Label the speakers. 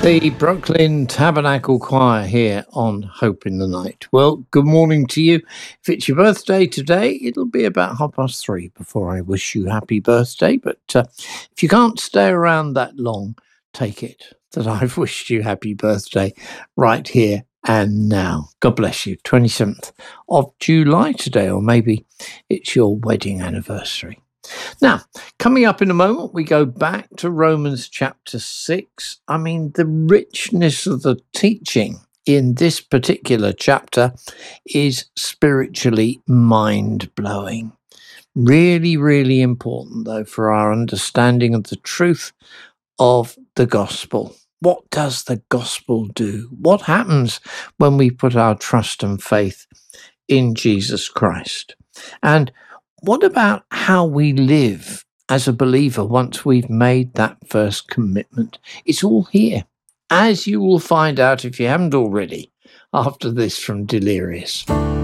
Speaker 1: The Brooklyn Tabernacle Choir here on Hope in the Night. Well, good morning to you. If it's your birthday today, it'll be about 3:30 before I wish you happy birthday. But if you can't stay around that long, take it that I've wished you happy birthday right here and now. God bless you. 27th of July today, or maybe it's your wedding anniversary. Now, coming up in a moment, we go back to Romans chapter 6. I mean, the richness of the teaching in this particular chapter is spiritually mind-blowing. Really, really important, though, for our understanding of the truth of the gospel. What does the gospel do? What happens when we put our trust and faith in Jesus Christ? And what about how we live as a believer once we've made that first commitment? It's all here, as you will find out if you haven't already, after this from Delirious.